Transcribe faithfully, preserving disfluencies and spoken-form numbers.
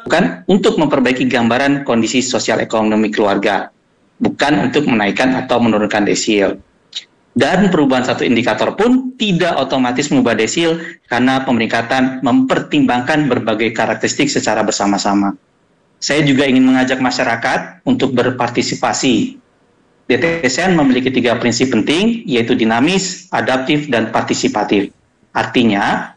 dilakukan untuk memperbaiki gambaran kondisi sosial ekonomi keluarga, bukan untuk menaikkan atau menurunkan desil. Dan perubahan satu indikator pun tidak otomatis mengubah desil karena pemeringkatan mempertimbangkan berbagai karakteristik secara bersama-sama. Saya juga ingin mengajak masyarakat untuk berpartisipasi. D T S N memiliki tiga prinsip penting, yaitu dinamis, adaptif, dan partisipatif. Artinya,